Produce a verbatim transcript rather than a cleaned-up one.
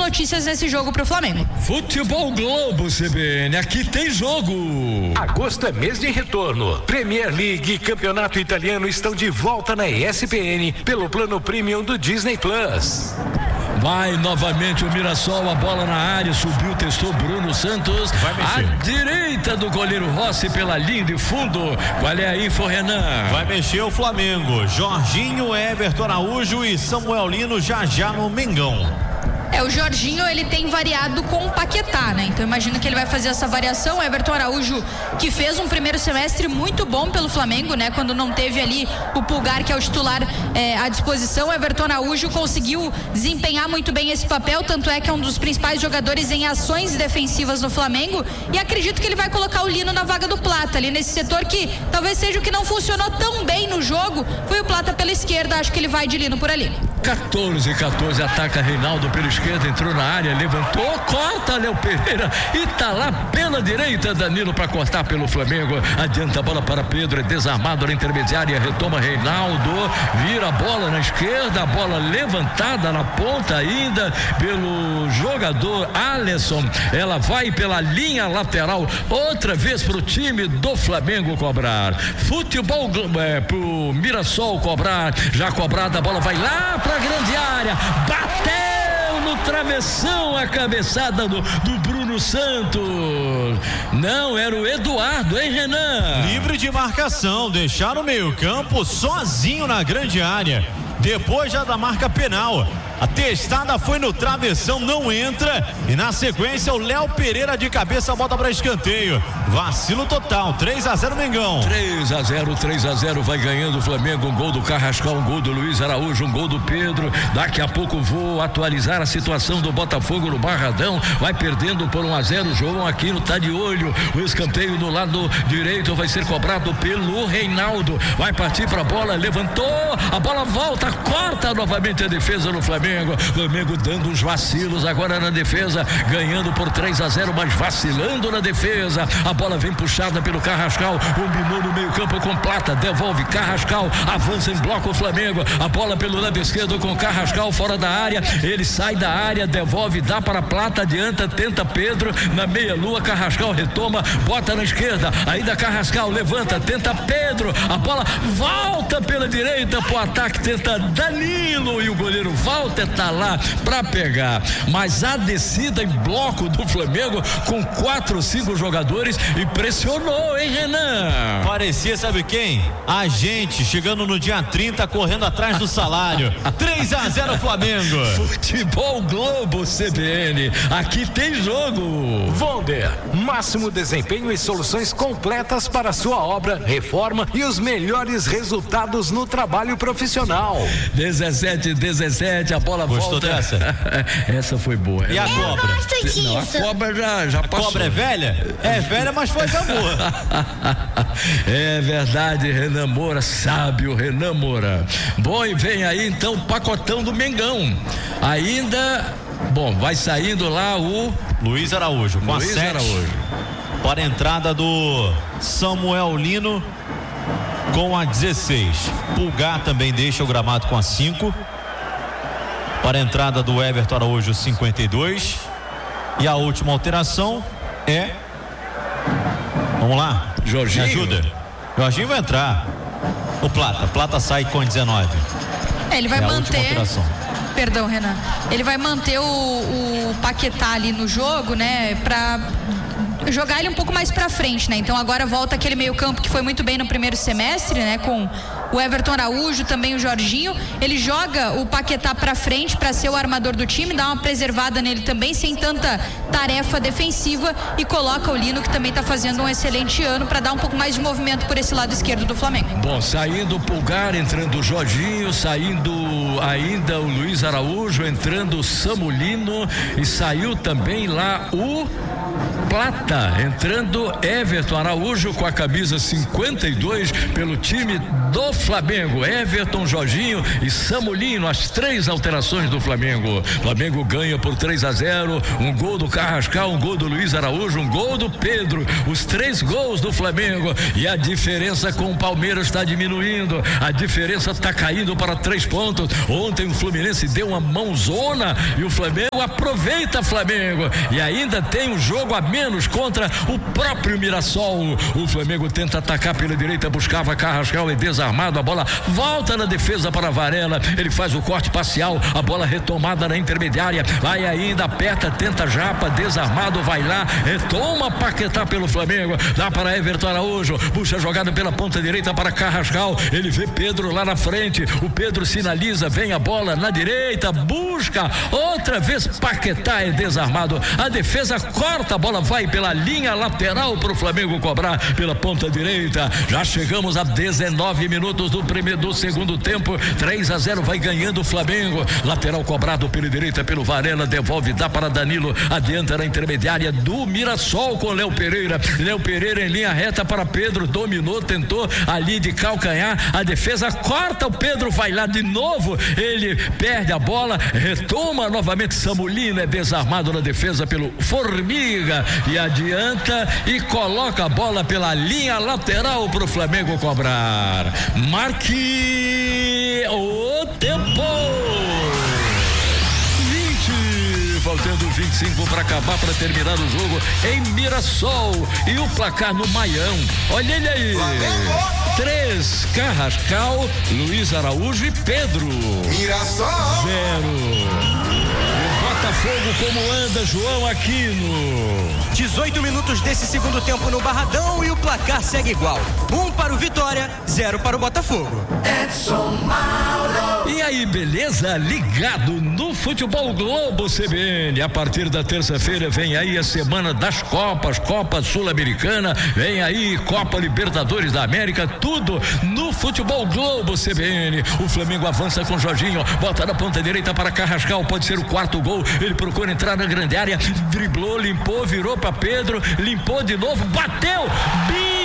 notícias nesse jogo pro Flamengo. Futebol Globo, C B N, aqui tem jogo. Agosto é mês de retorno. Premier League e Campeonato Italiano estão de volta na E S P N pelo plano premium do Disney Plus. Vai novamente o Mirassol, a bola na área, subiu, testou Bruno Santos. Vai mexer. À direita do goleiro Rossi pela linha de fundo. Qual é a info, Renan? Vai mexer o Flamengo. Jorginho, Everton Araújo e Samuel Lino já já no Mengão. É, o Jorginho, ele tem variado com o Paquetá, né? Então imagino que ele vai fazer essa variação. O Everton Araújo, que fez um primeiro semestre muito bom pelo Flamengo, né? Quando não teve ali o Pulgar, que é o titular, é, à disposição. O Everton Araújo conseguiu desempenhar muito bem esse papel, tanto é que é um dos principais jogadores em ações defensivas no Flamengo, e acredito que ele vai colocar o Lino na vaga do Plata, ali nesse setor que talvez seja o que não funcionou tão bem no jogo, foi o Plata pela esquerda. Acho que ele vai de Lino por ali. quatorze, quatorze, ataca Reinaldo pela esquerda, entrou na área, levantou, corta Léo Pereira e tá lá pela direita, Danilo para cortar pelo Flamengo, adianta a bola para Pedro, é desarmado na intermediária, retoma Reinaldo, vira a bola na esquerda, a bola levantada na ponta ainda pelo jogador Alisson, ela vai pela linha lateral, outra vez pro time do Flamengo cobrar, futebol é, pro Mirassol cobrar, já cobrada, a bola vai lá pra grande área, bateu no travessão a cabeçada do, do Bruno Santos. Não, era o Eduardo, hein, Renan? Livre de marcação, deixaram o meio-campo sozinho na grande área. Depois já da marca penal. A testada foi no travessão, não entra. E na sequência o Léo Pereira de cabeça bota para escanteio. Vacilo total, três a zero Mengão. três a zero, três a zero, vai ganhando o Flamengo. Um gol do Carrascal, um gol do Luiz Araújo, um gol do Pedro. Daqui a pouco vou atualizar a situação do Botafogo no Barradão. Vai perdendo por um a zero. João Aquino tá de olho. O escanteio do lado direito vai ser cobrado pelo Reinaldo. Vai partir pra bola, levantou. A bola volta, corta novamente a defesa no Flamengo. Flamengo dando uns vacilos agora na defesa, ganhando por três a zero, mas vacilando na defesa. A bola vem puxada pelo Carrascal, combinou no meio campo com Plata, devolve Carrascal, avança em bloco o Flamengo, a bola pelo lado esquerdo com Carrascal fora da área, ele sai da área, devolve, dá para Plata, adianta, tenta Pedro, na meia lua, Carrascal retoma, bota na esquerda, ainda Carrascal levanta, tenta Pedro, a bola volta pela direita pro ataque, tenta Danilo e o goleiro volta, tá lá pra pegar, mas a descida em bloco do Flamengo com quatro, cinco jogadores impressionou, hein, Renan? Parecia, sabe quem? A gente chegando no dia trinta correndo atrás do salário. três a zero Flamengo. Futebol Globo C B N, aqui tem jogo. Volder, máximo desempenho e soluções completas para sua obra, reforma e os melhores resultados no trabalho profissional. dezessete, dezessete, a bola Gostou volta. dessa? Essa foi boa. E a Eu cobra? gosto disso. Não, a cobra já, já A passou. cobra é velha? É velha, mas foi amor. É verdade, Renan Moura, sábio Renan Moura. Bom, e vem aí então o pacotão do Mengão. Ainda, bom, vai saindo lá o Luiz Araújo com Luiz a sete. Araújo. Para a entrada do Samuel Lino com a dezesseis. Pulgar também deixa o gramado com a cinco. Para a entrada do Everton Araújo, cinquenta e dois. E a última alteração é, vamos lá, Jorginho. me ajuda. Jorginho vai entrar. O Plata, Plata sai com dezenove. É, ele vai É a última manter. alteração. Perdão, Renan. Ele vai manter o, o Paquetá ali no jogo, né? Pra jogar ele um pouco mais pra frente, né? Então agora volta aquele meio campo que foi muito bem no primeiro semestre, né? Com o Everton Araújo, também o Jorginho. Ele joga o Paquetá pra frente pra ser o armador do time, dá uma preservada nele também, sem tanta tarefa defensiva, e coloca o Lino, que também tá fazendo um excelente ano, pra dar um pouco mais de movimento por esse lado esquerdo do Flamengo. Bom, saindo o Pulgar, entrando o Jorginho, saindo ainda o Luiz Araújo, entrando o Samulino, e saiu também lá o Plata, entrando Everton Araújo com a camisa cinquenta e dois pelo time do Flamengo. Everton, Jorginho e Samulino, as três alterações do Flamengo. Flamengo ganha por três a zero, um gol do Carrascal, um gol do Luiz Araújo, um gol do Pedro, os três gols do Flamengo, e a diferença com o Palmeiras está diminuindo, a diferença está caindo para três pontos. Ontem o Fluminense deu uma mãozona e o Flamengo aproveita Flamengo. E ainda tem um jogo a menos contra o próprio Mirassol. O Flamengo tenta atacar pela direita, buscava Carrascal e desarmado. A bola volta na defesa para Varela. Ele faz o corte parcial. A bola retomada na intermediária. Vai ainda, aperta, tenta Japa, desarmado, vai lá, retoma Paquetá pelo Flamengo. Dá para Everton Araújo. Puxa a jogada pela ponta direita para Carrascal. Ele vê Pedro lá na frente. O Pedro sinaliza, vem a bola na direita, busca outra vez Paquetá, é desarmado. A defesa corta, a bola vai pela linha lateral para o Flamengo cobrar pela ponta direita. Já chegamos a dezenove minutos do primeiro do segundo tempo. três a zero vai ganhando o Flamengo. Lateral cobrado pela direita pelo Varela, devolve, dá para Danilo, adianta na intermediária do Mirassol com Léo Pereira. Léo Pereira em linha reta para Pedro, dominou, tentou ali de calcanhar, a defesa corta, o Pedro vai lá de novo, ele perde a bola, retoma novamente Samulino, é desarmado na defesa pelo Formiga e adianta e coloca a bola pela linha lateral para o Flamengo cobrar. Marque o tempo. Faltando vinte e cinco para acabar, para terminar o jogo em Mirassol. E o placar no Maião. Olha ele aí. Três, Carrascal, Luiz Araújo e Pedro. Mirassol. Zero. Botafogo como anda, João Aquino. dezoito minutos desse segundo tempo no Barradão e o placar segue igual. Um para o Vitória, zero para o Botafogo. Edson Mauro. E aí, beleza? Ligado no Futebol Globo C B N. A partir da terça-feira vem aí a semana das Copas, Copa Sul-Americana, vem aí Copa Libertadores da América, tudo no Futebol Globo C B N. O Flamengo avança com Jorginho, bota na ponta direita para Carrascal, pode ser o quarto gol. Ele procura entrar na grande área, driblou, limpou, virou para Pedro, limpou de novo, bateu,